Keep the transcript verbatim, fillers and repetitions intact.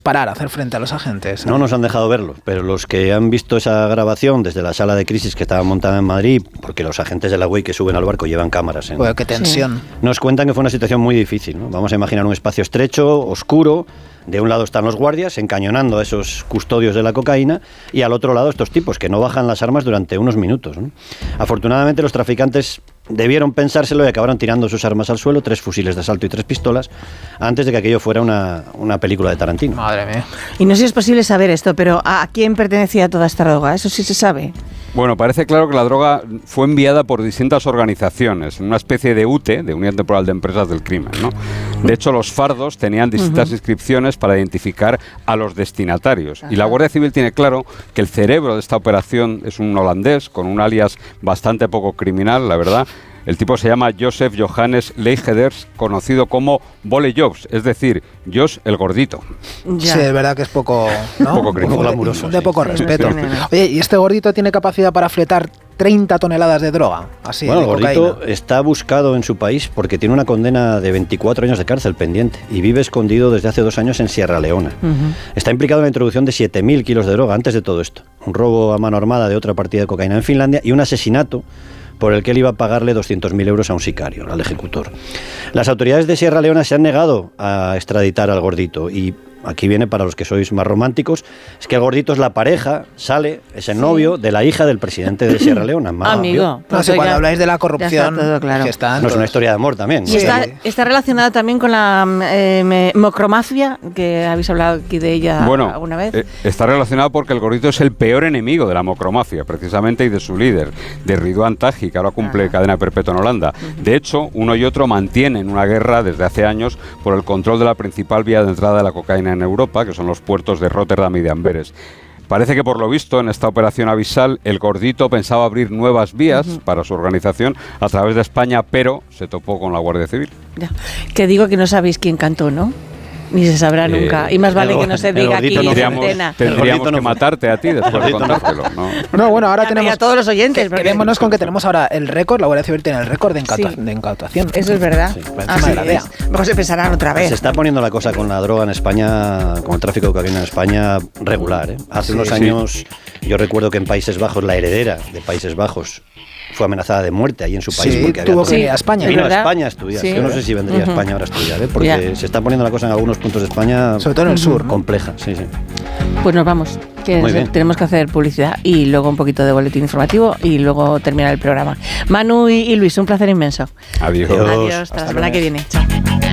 parar, hacer frente a los agentes. No nos han dejado verlo, pero los que han visto esa grabación desde la sala de crisis que estaba montada en Madrid, porque los agentes de la U E I que suben al barco llevan cámaras. En, Joder, qué tensión. Sí. Nos cuentan que fue una situación muy difícil, ¿no? Vamos a imaginar un espacio estrecho, oscuro. De un lado están los guardias encañonando a esos custodios de la cocaína y al otro lado estos tipos que no bajan las armas durante unos minutos, ¿no? Afortunadamente los traficantes debieron pensárselo y acabaron tirando sus armas al suelo, tres fusiles de asalto y tres pistolas, antes de que aquello fuera una, una película de Tarantino. Madre mía. Y no sé si es posible saber esto, pero ¿a quién pertenecía toda esta droga? ¿Eso sí se sabe? Bueno, parece claro que la droga fue enviada por distintas organizaciones, una especie de U T E, de Unión Temporal de Empresas del Crimen, ¿no? De hecho, los fardos tenían distintas uh-huh. inscripciones para identificar a los destinatarios. Ajá. Y la Guardia Civil tiene claro que el cerebro de esta operación es un holandés con un alias bastante poco criminal, la verdad. El tipo se llama Joseph Johannes Leigeders, conocido como Bolle Jobs, es decir, Jos el gordito. Ya. Sí, es verdad que es poco, ¿no? poco, poco glamuroso, de, de poco sí. respeto. Oye, ¿y este gordito tiene capacidad para fletar treinta toneladas de droga? Así, bueno, de el gordito cocaína. Está buscado en su país porque tiene una condena de veinticuatro años de cárcel pendiente y vive escondido desde hace dos años en Sierra Leona. Uh-huh. Está implicado en la introducción de siete mil kilos de droga antes de todo esto. Un robo a mano armada de otra partida de cocaína en Finlandia y un asesinato por el que él iba a pagarle doscientos mil euros a un sicario, al ejecutor. Las autoridades de Sierra Leona se han negado a extraditar al gordito y aquí viene para los que sois más románticos, es que el gordito es la pareja, sale, es el sí. novio de la hija del presidente de Sierra Leona. Ma, Amigo. No sé, cuando habláis de la corrupción, todo claro. que está no es una historia de amor también. Y Sí. está, está relacionada también con la eh, mocromafia, que habéis hablado aquí de ella bueno, alguna vez. Eh, está relacionada porque el gordito es el peor enemigo de la mocromafia, precisamente, y de su líder, de Ridwan Taghi, que ahora cumple Ajá. cadena perpetua en Holanda. Uh-huh. De hecho, uno y otro mantienen una guerra desde hace años por el control de la principal vía de entrada de la cocaína en Europa, que son los puertos de Rotterdam y de Amberes. Parece que por lo visto en esta operación Avisal el gordito pensaba abrir nuevas vías uh-huh. para su organización a través de España, pero se topó con la Guardia Civil. Ya. Que digo que no sabéis quién cantó, ¿no? Ni se sabrá eh, nunca. Y más vale que no se diga aquí en antena. Tendríamos que no matarte a ti después de contártelo, ¿no? No, bueno, ahora tenemos... a todos los oyentes. Que, quedémonos con que tenemos ahora el récord, la Guardia Civil tiene el récord de, incauta, sí. de incautación. Eso es verdad. Sí, por encima de la D E A. Mejor se pensarán otra vez. Se está poniendo la cosa con la droga en España, con el tráfico de cocaína en España, regular, ¿eh? Hace sí, unos sí. años, yo recuerdo que en Países Bajos, la heredera de Países Bajos fue amenazada de muerte ahí en su país. Sí, porque tuvo había que venir a España. Vino ¿verdad? a España a estudiar. Sí. Yo no sé si vendría uh-huh. a España ahora a estudiar, ¿eh? Porque yeah. se está poniendo la cosa en algunos puntos de España... Sobre todo en el uh-huh. sur, ¿no? Compleja, sí, sí. Pues nos vamos, que tenemos que hacer publicidad y luego un poquito de boletín informativo y luego terminar el programa. Manu y, y Luis, un placer inmenso. Adiós. Adiós, hasta, hasta la semana lunes. que viene. Chao.